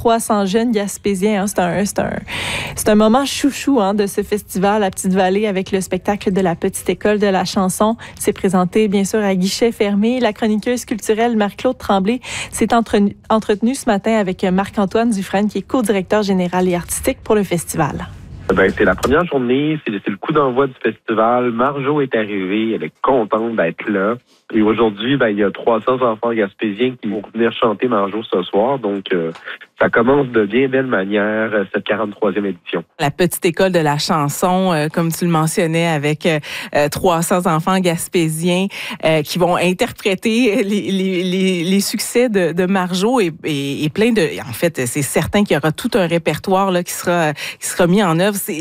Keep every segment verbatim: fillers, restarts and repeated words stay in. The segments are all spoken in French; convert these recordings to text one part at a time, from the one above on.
trois cents jeunes gaspésiens. Hein. C'est un, c'est un, c'est un moment chouchou hein, de ce festival à Petite-Vallée avec le spectacle de la Petite École de la chanson. C'est présenté, bien sûr, à guichet fermé. La chroniqueuse culturelle Marie-Claude Tremblay s'est entretenue, entretenue ce matin avec Marc-Antoine Dufresne, qui est co-directeur général et artistique pour le festival. Ben, c'est la première journée, c'est, c'est le coup d'envoi du festival. Marjo est arrivée, elle est contente d'être là. Et aujourd'hui, ben, il y a trois cents enfants gaspésiens qui vont venir chanter Marjo ce soir. Donc, euh, ça commence de bien belle manière, cette quarante-troisième édition. La Petite École de la chanson, euh, comme tu le mentionnais, avec euh, trois cents enfants gaspésiens euh, qui vont interpréter les, les, les, les succès de, de Marjo et, et, et plein de... En fait, c'est certain qu'il y aura tout un répertoire là, qui sera, qui sera mis en œuvre. C'est,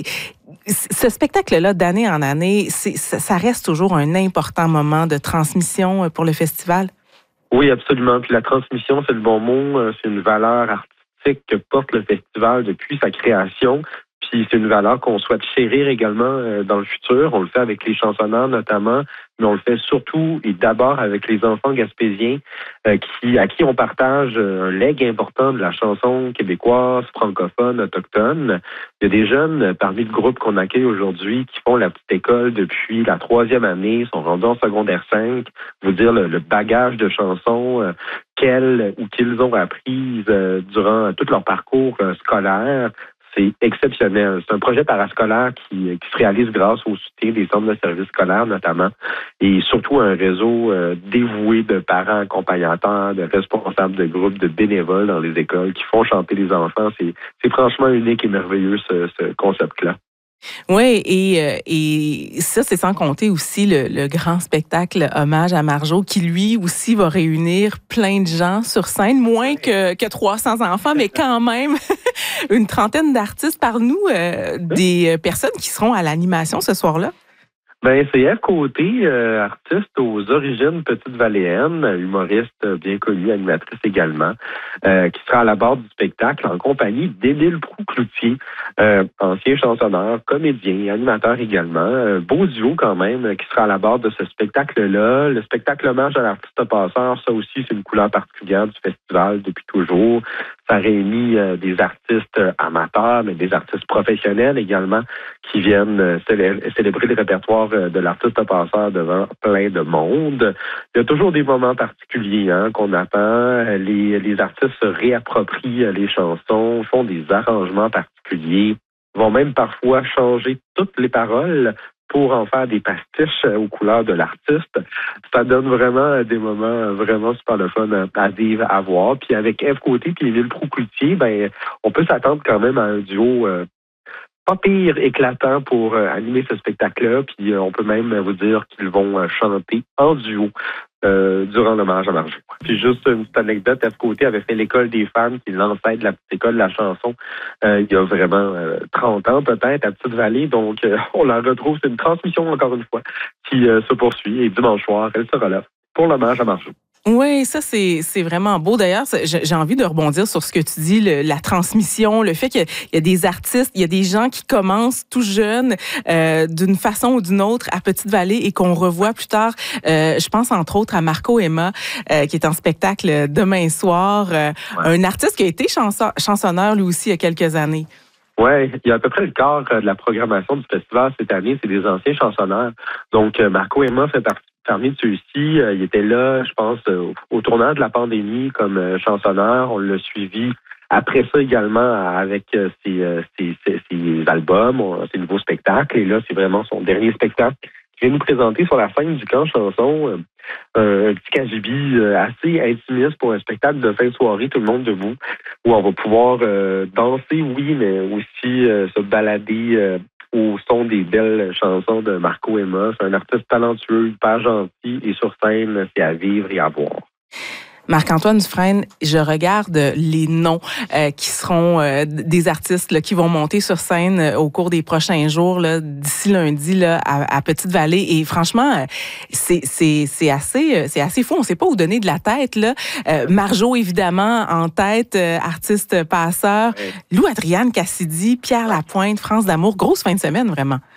ce spectacle-là, d'année en année, c'est, ça reste toujours un important moment de transmission pour le festival? Oui, absolument. Puis la transmission, c'est le bon mot. C'est une valeur artistique que porte le festival depuis sa création. Puis c'est une valeur qu'on souhaite chérir également dans le futur. On le fait avec les chansonneurs notamment, mais on le fait surtout et d'abord avec les enfants gaspésiens euh, qui, à qui on partage un legs important de la chanson québécoise, francophone, autochtone. Il y a des jeunes parmi le groupe qu'on accueille aujourd'hui qui font la petite école depuis la troisième année, sont rendus en secondaire cinq. Je veux dire, le, le bagage de chansons euh, qu'elles ou qu'ils ont apprises euh, durant tout leur parcours euh, scolaire, c'est exceptionnel. C'est un projet parascolaire qui, qui se réalise grâce au soutien des centres de services scolaires notamment et surtout un réseau euh, dévoué de parents accompagnateurs, de responsables de groupes, de bénévoles dans les écoles qui font chanter les enfants. C'est, c'est franchement unique et merveilleux ce, ce concept-là. Oui, et, et ça, c'est sans compter aussi le, le grand spectacle Hommage à Marjo qui, lui aussi, va réunir plein de gens sur scène, moins que, que trois cents enfants, mais quand même une trentaine d'artistes. Parle-nous euh, des personnes qui seront à l'animation ce soir-là. Ben, c'est Ève Côté, euh, artiste aux origines petite-valléennes, humoriste bien connue, animatrice également, euh, qui sera à la barre du spectacle en compagnie d'Émile Proulx-Cloutier, euh, ancien chansonneur, comédien, animateur également. Euh, beau duo quand même, qui sera à la barre de ce spectacle-là. Le spectacle Hommage à l'artiste passeur, ça aussi, c'est une couleur particulière du festival depuis toujours. Ça réunit euh, des artistes amateurs, mais des artistes professionnels également, qui viennent euh, célé- célébrer le répertoire de l'artiste passeur devant plein de monde. Il y a toujours des moments particuliers hein, qu'on attend. Les, les artistes se réapproprient les chansons, font des arrangements particuliers, vont même parfois changer toutes les paroles pour en faire des pastiches aux couleurs de l'artiste. Ça donne vraiment des moments vraiment super le fun à vivre, à voir. Puis avec Ève Côté et Émile Proulx-Cloutier, ben, on peut s'attendre quand même à un duo euh, pas pire éclatant pour euh, animer ce spectacle-là. Puis euh, on peut même vous dire qu'ils vont euh, chanter en duo euh, durant l'hommage à Marjo. Puis juste une petite anecdote, Ève Côté avait fait l'école des femmes, qui est l'ancêtre de la petite école de la chanson, euh, il y a vraiment euh, trente ans peut-être, à Petite-Vallée. Donc euh, on la retrouve, c'est une transmission encore une fois, qui euh, se poursuit. Et dimanche soir, elle sera là pour l'hommage à Marjo. Oui, ça, c'est, c'est vraiment beau. D'ailleurs, j'ai envie de rebondir sur ce que tu dis, le, la transmission, le fait qu'il y a des artistes, il y a des gens qui commencent tout jeunes euh, d'une façon ou d'une autre à Petite-Vallée et qu'on revoit plus tard. Euh, je pense entre autres à Marco Emma, euh, qui est en spectacle demain soir. Euh, ouais. Un artiste qui a été chanson, chansonneur lui aussi il y a quelques années. Oui, il y a à peu près le quart de la programmation du festival cette année, c'est des anciens chansonneurs. Donc, Marco Emma fait partie parmi de ceux-ci. Il était là, je pense, au tournant de la pandémie comme chansonneur. On l'a suivi après ça également avec ses, ses, ses, ses albums, ses nouveaux spectacles. Et là, c'est vraiment son dernier spectacle qui vient nous présenter sur la scène du Camp Chanson. Un petit cagibi assez intimiste pour un spectacle de fin de soirée, tout le monde debout, où on va pouvoir euh, danser, oui, mais aussi euh, se balader euh, au son des belles chansons de Marco Emma. C'est un artiste talentueux, hyper gentil, et sur scène, c'est à vivre et à voir. Marc-Antoine Dufresne, je regarde les noms euh, qui seront euh, des artistes là, qui vont monter sur scène euh, au cours des prochains jours, là, d'ici lundi là, à, à Petite-Vallée. Et franchement, euh, c'est, c'est, c'est, assez, c'est assez fou. On ne sait pas où donner de la tête. Là. Euh, Marjo, évidemment, en tête, euh, artiste passeur. Ouais. Lou Adriane Cassidy, Pierre Lapointe, France d'amour. Grosse fin de semaine, vraiment.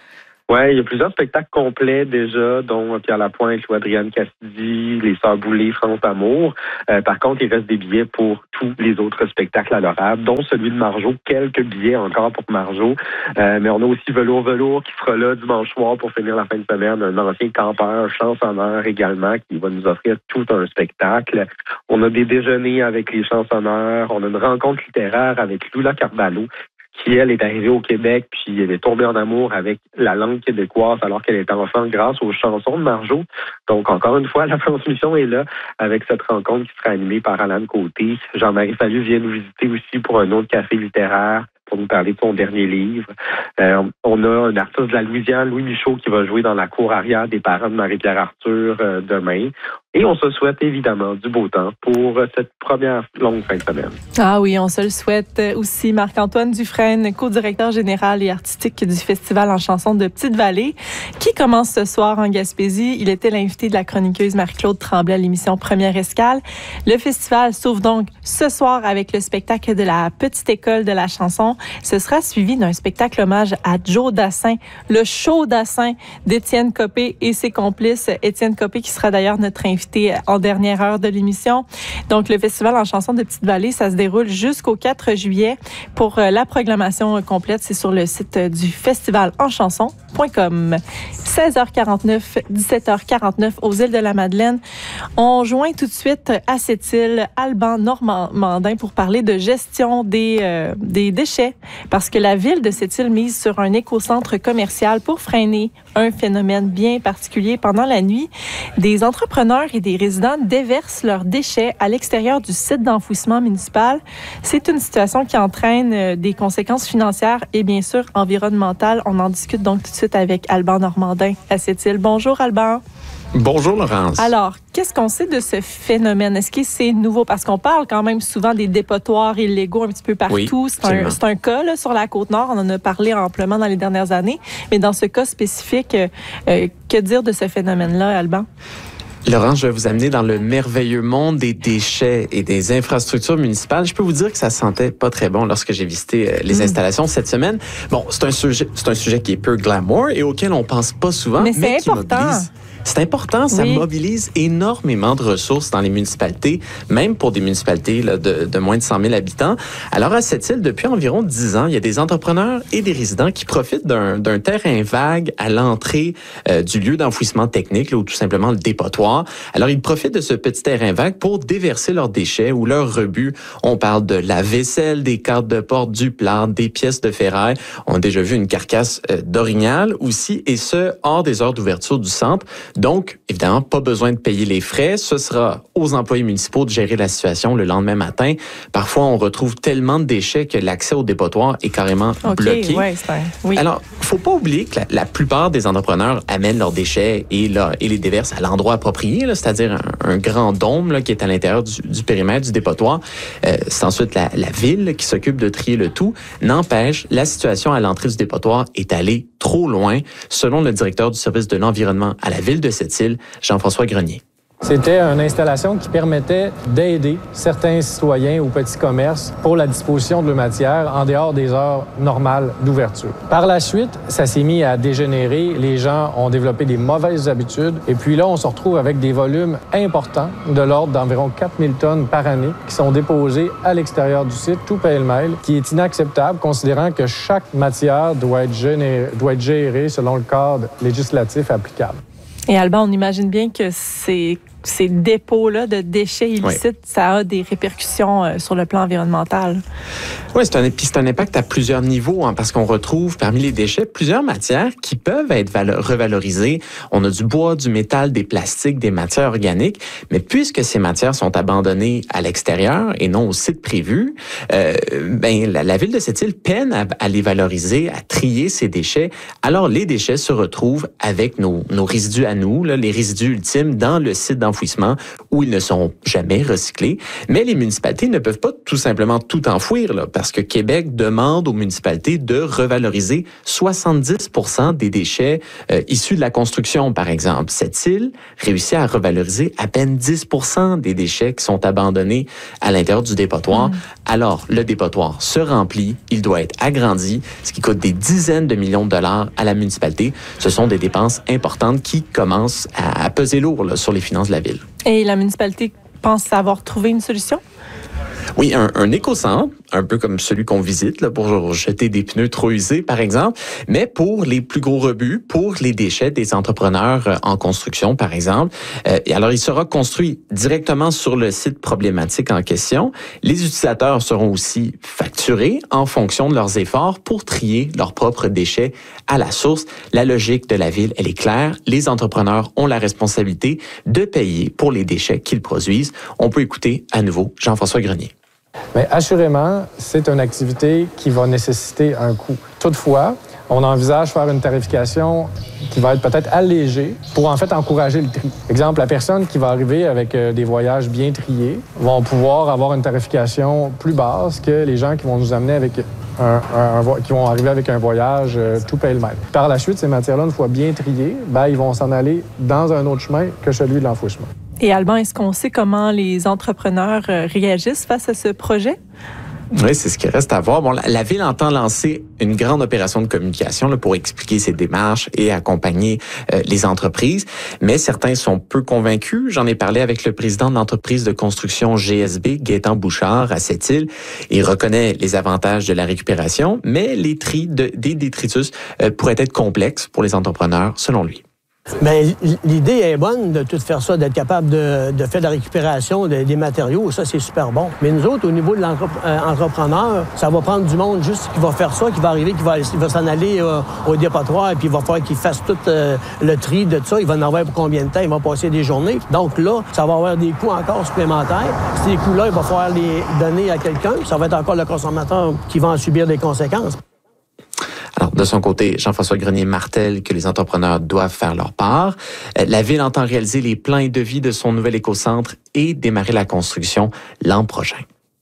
Oui, il y a plusieurs spectacles complets déjà, dont Pierre Lapointe, Louis-Adrienne Cassidy, Les Sœurs Boulay, France d'amour. Euh, par contre, il reste des billets pour tous les autres spectacles à l'horaire, dont celui de Marjo. Quelques billets encore pour Marjo. Euh, mais on a aussi Velours Velours qui sera là dimanche soir pour finir la fin de semaine. Un ancien campeur, chansonneur également, qui va nous offrir tout un spectacle. On a des déjeuners avec les chansonneurs. On a une rencontre littéraire avec Lula Carvalho, qui, elle, est arrivée au Québec, puis elle est tombée en amour avec la langue québécoise alors qu'elle était enfant grâce aux chansons de Marjo. Donc, encore une fois, la transmission est là avec cette rencontre qui sera animée par Alan Côté. Jean-Marie Fallu vient nous visiter aussi pour un autre café littéraire pour nous parler de son dernier livre. Euh, on a un artiste de la Louisiane, Louis Michaud, qui va jouer dans la cour arrière des parents de Marie-Pierre Arthur euh, demain. Et on se souhaite évidemment du beau temps pour cette première longue fin de semaine. Ah oui, on se le souhaite aussi. Marc-Antoine Dufresne, co-directeur général et artistique du Festival en chanson de Petite-Vallée, qui commence ce soir en Gaspésie. Il était l'invité de la chroniqueuse Marie-Claude Tremblay à l'émission Première Escale. Le festival s'ouvre donc ce soir avec le spectacle de la Petite École de la chanson. Ce sera suivi d'un spectacle hommage à Joe Dassin, le show Dassin d'Étienne Copé et ses complices. Étienne Copé qui sera d'ailleurs notre invité en dernière heure de l'émission. Donc, le Festival en chanson de Petite-Vallée, ça se déroule jusqu'au quatre juillet. Pour la programmation complète, c'est sur le site du festival en chanson point com. seize heures quarante-neuf, dix-sept heures quarante-neuf aux îles de la Madeleine. On joint tout de suite à cette île Alban Normandin pour parler de gestion des, euh, des déchets, parce que la ville de cette île mise sur un écocentre commercial pour freiner un phénomène bien particulier. Pendant la nuit, des entrepreneurs et des résidents déversent leurs déchets à l'extérieur du site d'enfouissement municipal. C'est une situation qui entraîne des conséquences financières et bien sûr environnementales. On en discute donc tout de suite avec Alban Normandin à cette île. Bonjour Alban. Bonjour Laurence. Alors, qu'est-ce qu'on sait de ce phénomène? Est-ce que c'est nouveau? Parce qu'on parle quand même souvent des dépotoirs illégaux un petit peu partout. Oui, c'est, un, c'est un cas là, sur la Côte-Nord. On en a parlé amplement dans les dernières années. Mais dans ce cas spécifique, euh, que dire de ce phénomène-là, Alban? Laurence, je vais vous amener dans le merveilleux monde des déchets et des infrastructures municipales. Je peux vous dire que ça sentait pas très bon lorsque j'ai visité les mmh. installations cette semaine. Bon, c'est un sujet, c'est un sujet qui est peu glamour et auquel on pense pas souvent, mais, mais c'est important. Qui mobilise. C'est important, ça oui. mobilise énormément de ressources dans les municipalités, même pour des municipalités là, de, de moins de cent mille habitants. Alors, à cette île, depuis environ dix ans, il y a des entrepreneurs et des résidents qui profitent d'un, d'un terrain vague à l'entrée euh, du lieu d'enfouissement technique, là, ou tout simplement le dépotoir. Alors, ils profitent de ce petit terrain vague pour déverser leurs déchets ou leurs rebuts. On parle de la vaisselle, des cadres de porte, du plâtre, des pièces de ferraille. On a déjà vu une carcasse euh, d'orignal aussi, et ce, hors des heures d'ouverture du centre. Donc, évidemment, pas besoin de payer les frais. Ce sera aux employés municipaux de gérer la situation le lendemain matin. Parfois, on retrouve tellement de déchets que l'accès au dépotoir est carrément okay, bloqué. Ouais, c'est un... oui. Alors, faut pas oublier que la, la plupart des entrepreneurs amènent leurs déchets et, là, et les déversent à l'endroit approprié, là, c'est-à-dire un, un grand dôme là, qui est à l'intérieur du, du périmètre du dépotoir. Euh, c'est ensuite la, la ville qui s'occupe de trier le tout. N'empêche, la situation à l'entrée du dépotoir est allée trop loin, selon le directeur du service de l'environnement à la ville de cette île, Jean-François Grenier. C'était une installation qui permettait d'aider certains citoyens ou petits commerces pour la disposition de leur matière en dehors des heures normales d'ouverture. Par la suite, ça s'est mis à dégénérer. Les gens ont développé des mauvaises habitudes. Et puis là, on se retrouve avec des volumes importants de l'ordre d'environ quatre mille tonnes par année qui sont déposées à l'extérieur du site, tout pêle-mêle, qui est inacceptable considérant que chaque matière doit être gérée, doit être gérée selon le cadre législatif applicable. Et Alban, on imagine bien que c'est ces dépôts-là de déchets illicites, oui. ça a des répercussions euh, sur le plan environnemental. Oui, c'est un, puis c'est un impact à plusieurs niveaux, hein, parce qu'on retrouve parmi les déchets plusieurs matières qui peuvent être valo- revalorisées. On a du bois, du métal, des plastiques, des matières organiques, mais puisque ces matières sont abandonnées à l'extérieur et non au site prévu, euh, ben, la, la ville de cette île peine à, à les valoriser, à trier ces déchets. Alors, les déchets se retrouvent avec nos, nos résidus à nous, là, les résidus ultimes dans le site d'enfouissement d'enfouissement où ils ne seront jamais recyclés. Mais les municipalités ne peuvent pas tout simplement tout enfouir, là, parce que Québec demande aux municipalités de revaloriser soixante-dix pour cent des déchets euh, issus de la construction, par exemple. Cette île réussit à revaloriser à peine dix pour cent des déchets qui sont abandonnés à l'intérieur du dépotoir. Mmh. Alors, le dépotoir se remplit, il doit être agrandi, ce qui coûte des dizaines de millions de dollars à la municipalité. Ce sont des dépenses importantes qui commencent à, à peser lourd là, sur les finances de la ville. Et la municipalité pense avoir trouvé une solution? Oui, un, un éco-centre, un peu comme celui qu'on visite là, pour jeter des pneus trop usés, par exemple, mais pour les plus gros rebuts, pour les déchets des entrepreneurs en construction, par exemple. Euh, et alors, il sera construit directement sur le site problématique en question. Les utilisateurs seront aussi facturés en fonction de leurs efforts pour trier leurs propres déchets à la source. La logique de la ville, elle est claire. Les entrepreneurs ont la responsabilité de payer pour les déchets qu'ils produisent. On peut écouter à nouveau Jean-François Grenier. Bien, assurément, c'est une activité qui va nécessiter un coût. Toutefois, on envisage faire une tarification qui va être peut-être allégée pour en fait encourager le tri. Exemple, la personne qui va arriver avec euh, des voyages bien triés vont pouvoir avoir une tarification plus basse que les gens qui vont nous amener avec un, un, un qui vont arriver avec un voyage euh, tout paye le même. Par la suite, ces matières-là, une fois bien triées, ben, ils vont s'en aller dans un autre chemin que celui de l'enfouissement. Et Alban, est-ce qu'on sait comment les entrepreneurs réagissent face à ce projet? Oui, c'est ce qui reste à voir. Bon, la, la Ville entend lancer une grande opération de communication là, pour expliquer ses démarches et accompagner euh, les entreprises, mais certains sont peu convaincus. J'en ai parlé avec le président de l'entreprise de construction G S B, Gaétan Bouchard, à Sept-Îles. Il reconnaît les avantages de la récupération, mais les tri de, des détritus euh, pourraient être complexes pour les entrepreneurs, selon lui. Bien, l'idée est bonne de tout faire ça, d'être capable de, de faire de la récupération de, des matériaux. Ça, c'est super bon. Mais nous autres, au niveau de l'entrepreneur, ça va prendre du monde juste qui va faire ça, qui va arriver, qui va, va s'en aller euh, au dépotoir, et puis il va falloir qu'il fasse tout euh, le tri de tout ça. Il va en avoir pour combien de temps? Il va passer des journées. Donc là, ça va avoir des coûts encore supplémentaires. Ces coûts-là, il va falloir les donner à quelqu'un. Ça va être encore le consommateur qui va en subir des conséquences. Alors, de son côté, Jean-François Grenier martèle que les entrepreneurs doivent faire leur part. La Ville entend réaliser les plans et devis de son nouvel écocentre et démarrer la construction l'an prochain.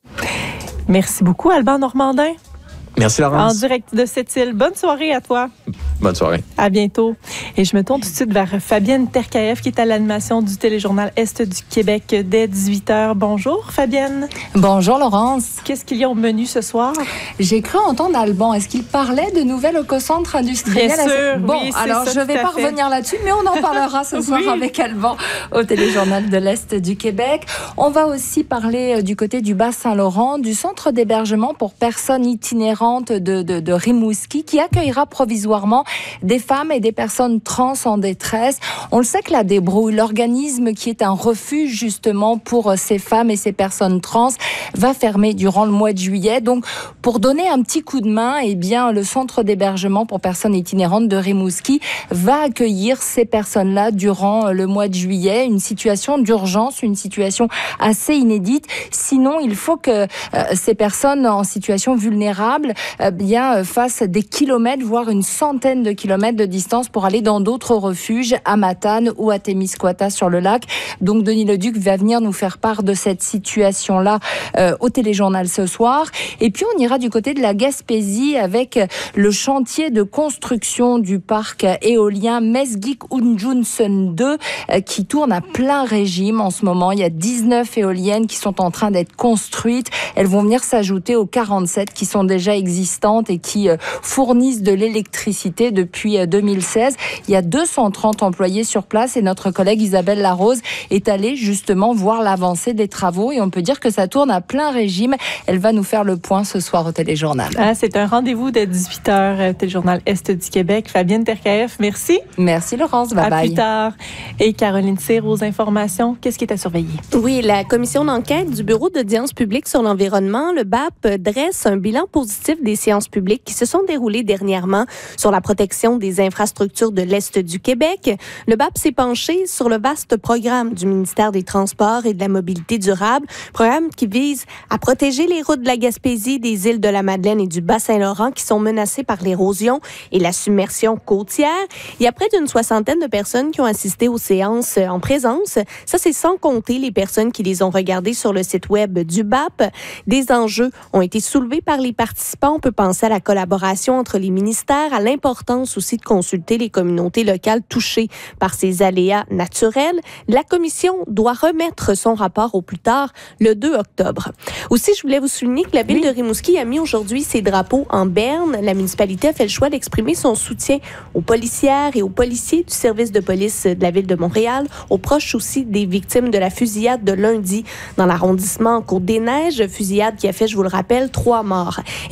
Merci beaucoup, Alban Normandin. Merci, Laurence. En direct de Sept-Îles. Bonne soirée à toi. Bonne soirée. À bientôt. Et je me tourne tout de suite vers Fabienne Terkaeff, qui est à l'animation du téléjournal Est du Québec dès dix-huit heures. Bonjour, Fabienne. Bonjour, Laurence. Qu'est-ce qu'il y a au menu ce soir? J'ai cru entendre Alban. Est-ce qu'il parlait de nouvel écocentre industriel? Bien sûr, Bon, oui, alors ça, je ne vais pas fait. revenir là-dessus, mais on en parlera ce soir oui. avec Alban au téléjournal de l'Est du Québec. On va aussi parler du côté du Bas-Saint-Laurent, du centre d'hébergement pour personnes itinérantes de, de, de Rimouski, qui accueillera provisoirement des femmes et des personnes trans en détresse. On le sait que la Débrouille, l'organisme qui est un refuge justement pour ces femmes et ces personnes trans, va fermer durant le mois de juillet. Donc, pour donner un petit coup de main, eh bien, le centre d'hébergement pour personnes itinérantes de Rimouski va accueillir ces personnes-là durant le mois de juillet. Une situation d'urgence, une situation assez inédite. Sinon, il faut que euh, ces personnes en situation vulnérable euh, bien, fassent des kilomètres, voire une centaine de kilomètres de distance pour aller dans d'autres refuges, à Matane ou à Témiscouata sur le lac. Donc Denis Leduc va venir nous faire part de cette situation-là euh, au téléjournal ce soir. Et puis on ira du côté de la Gaspésie avec le chantier de construction du parc éolien Mesgi'g-Undjunsun deux euh, qui tourne à plein régime en ce moment. Il y a dix-neuf éoliennes qui sont en train d'être construites. Elles vont venir s'ajouter aux quarante-sept qui sont déjà existantes et qui euh, fournissent de l'électricité depuis deux mille seize. Il y a deux cent trente employés sur place et notre collègue Isabelle Larose est allée justement voir l'avancée des travaux et on peut dire que ça tourne à plein régime. Elle va nous faire le point ce soir au téléjournal. Ah, c'est un rendez-vous de dix-huit heures au téléjournal Est du Québec. Fabienne Terkaeff, merci. Merci Laurence, bye à bye. À plus tard. Et Caroline Cyr aux informations. Qu'est-ce qui est à surveiller? Oui, la commission d'enquête du Bureau d'audience publique sur l'environnement, le B A P, dresse un bilan positif des séances publiques qui se sont déroulées dernièrement sur la protection protection des infrastructures de l'Est du Québec. Le B A P s'est penché sur le vaste programme du ministère des Transports et de la Mobilité durable, programme qui vise à protéger les routes de la Gaspésie, des îles de la Madeleine et du Bas-Saint-Laurent qui sont menacées par l'érosion et la submersion côtière. Il y a près d'une soixantaine de personnes qui ont assisté aux séances en présence. Ça, c'est sans compter les personnes qui les ont regardées sur le site web du B A P. Des enjeux ont été soulevés par les participants. On peut penser à la collaboration entre les ministères, à l'importance aussi de consulter les communautés locales touchées par ces aléas naturels. La commission doit remettre son rapport au plus tard le deux octobre. Aussi, je voulais vous souligner que la ville oui. de Rimouski a mis aujourd'hui ses drapeaux en berne. La municipalité a fait le choix d'exprimer son soutien aux policières et aux policiers du service de police de la ville de Montréal, aux proches aussi des victimes de la fusillade de lundi dans l'arrondissement Côte-des-Neiges, fusillade qui a fait, je vous le rappelle, trois morts.